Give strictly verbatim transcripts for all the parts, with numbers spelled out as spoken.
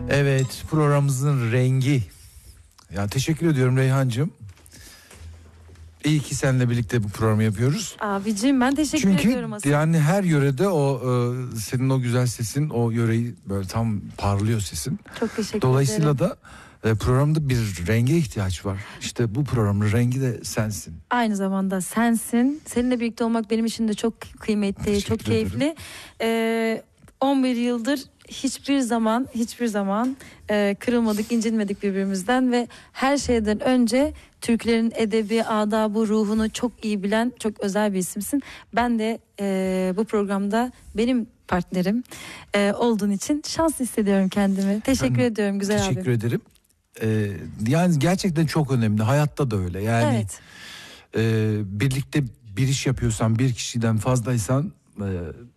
Evet, programımızın rengi. Ya teşekkür ediyorum Reyhancığım. İyi ki seninle birlikte bu programı yapıyoruz. Abicim ben teşekkür Çünkü ediyorum aslında. yani her yörede o e, senin o güzel sesin o yöreyi böyle tam parlıyor sesin. Çok teşekkür Dolayısıyla ederim. da e, programda bir renge ihtiyaç var. İşte bu programın rengi de sensin. Aynı zamanda sensin. Seninle birlikte olmak benim için de çok kıymetli, Teşekkür çok keyifli. Ee, on bir yıldır hiçbir zaman hiçbir zaman e, kırılmadık, incinmedik birbirimizden ve her şeyden önce Türklerin edebi, adabı, ruhunu çok iyi bilen çok özel bir isimsin. Ben de e, bu programda benim partnerim e, olduğun için şanslı hissediyorum kendimi. Teşekkür Ben ediyorum güzel teşekkür abim. ederim. Ee, yani gerçekten çok önemli. Hayatta da öyle. Yani Evet. e, birlikte bir iş yapıyorsan, bir kişiden fazlaysan e,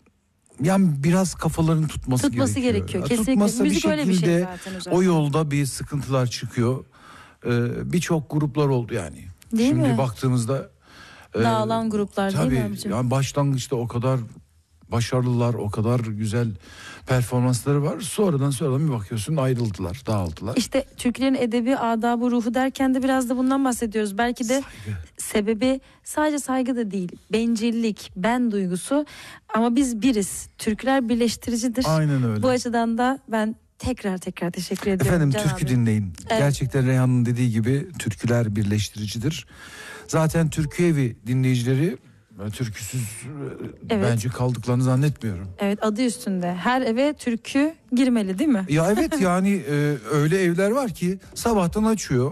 yani biraz kafaların tutması, Tutması gerekiyor. gerekiyor. Ya Kesinlikle. tutmazsa Müzik bir öyle bir şey şekilde zaten özellikle. o yolda bir sıkıntılar çıkıyor. Ee, Birçok gruplar oldu yani. Değil Şimdi mi? baktığımızda e, Dağılan gruplar değil mi tabii abicim? yani başlangıçta o kadar başarılılar, o kadar güzel performansları var. Sonradan sonradan bir bakıyorsun ayrıldılar, dağıldılar. İşte Türklerin edebi, adabı, ruhu derken de biraz da bundan bahsediyoruz. Belki de Saygı. sebebi sadece saygı da değil. Bencillik, ben duygusu. Ama biz biriz. Türkler birleştiricidir. Aynen öyle. Bu açıdan da ben tekrar tekrar teşekkür ediyorum. Efendim Can türkü abi. dinleyin. Evet. Gerçekten Reyhan'ın dediği gibi türküler birleştiricidir. Zaten türkü evi dinleyicileri e, türküsüz e, Evet. bence kaldıklarını zannetmiyorum. Evet, adı üstünde. Her eve türkü girmeli değil mi? Ya evet yani e, öyle evler var ki sabahtan açıyor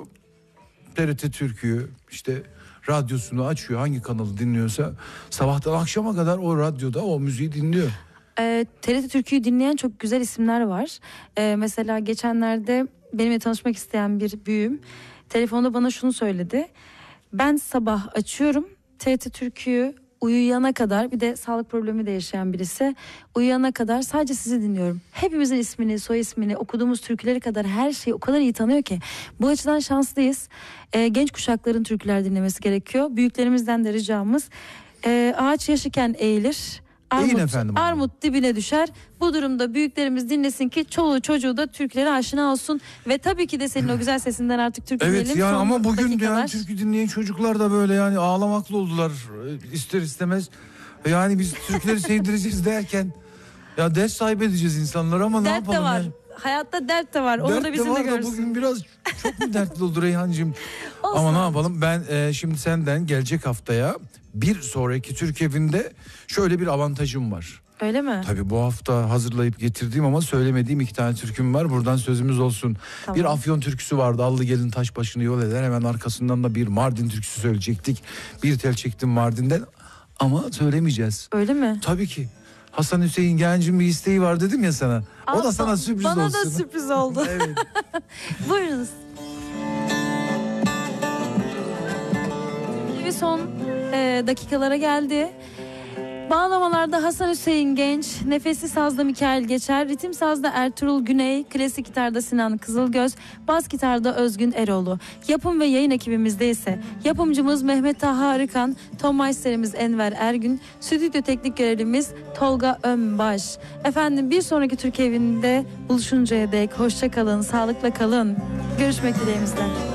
T R T Türkü'yü, işte radyosunu açıyor, hangi kanalı dinliyorsa sabahtan akşama kadar o radyoda o müziği dinliyor. Ee, T R T Türkü'yü dinleyen çok güzel isimler var. Ee, mesela geçenlerde benimle tanışmak isteyen bir büyüğüm telefonda bana şunu söyledi. Ben sabah açıyorum T R T Türkü'yü, uyuyana kadar, bir de sağlık problemi de yaşayan birisi, uyuyana kadar sadece sizi dinliyorum. Hepimizin ismini, soy ismini, okuduğumuz türküleri kadar her şeyi o kadar iyi tanıyor ki. Bu açıdan şanslıyız. Ee, genç kuşakların türküler dinlemesi gerekiyor. Büyüklerimizden de ricamız e, ağaç yaşıken eğilir. Eğin Armut, efendim. armut dibine düşer. Bu durumda büyüklerimiz dinlesin ki çoluğu çocuğu da türkülere aşina olsun. Ve tabii ki de senin o güzel sesinden artık türkü Evet diyelim. yani Son ama bugün dakikalar. yani türkü dinleyen çocuklar da böyle yani ağlamaklı oldular e, ister istemez. Yani biz Türkleri sevdireceğiz derken ya ders sahibi edeceğiz insanlara ama ne Dert yapalım de var. yani. Hayatta dert de var. Onu Dert da de bizim de var da görsün. bugün biraz çok mu dertli oldu Reyhancığım? Olsun Ama ne abicim. yapalım, ben e, şimdi senden gelecek haftaya bir sonraki Türk evinde şöyle bir avantajım var. Öyle mi? Tabii bu hafta hazırlayıp getirdiğim ama söylemediğim iki tane türküm var. Buradan sözümüz olsun. Tamam. Bir Afyon türküsü vardı. Allı gelin taş başını yol eder. Hemen arkasından da bir Mardin türküsü söyleyecektik. Bir tel çektim Mardin'den ama söylemeyeceğiz. Öyle mi? Tabii ki. Hasan Hüseyin Genç'in bir isteği var dedim ya sana. O da Aa, sana sürpriz bana olsun. da sürpriz oldu. Evet. Buyurunuz. Ve son e, dakikalara geldi. Bağlamalarda Hasan Hüseyin Genç, nefesli sazda Mikail Geçer, ritim sazda Ertuğrul Güney, klasik gitarda Sinan Kızılgöz, bas gitarda Özgün Eroğlu. Yapım ve yayın ekibimizde ise yapımcımız Mehmet Taha Arıkan, ton meisterimiz Enver Ergün, stüdyo teknik görevlimiz Tolga Önbaş. Efendim bir sonraki Türk evinde buluşuncaya dek hoşça kalın, sağlıkla kalın. Görüşmek dileğimizle.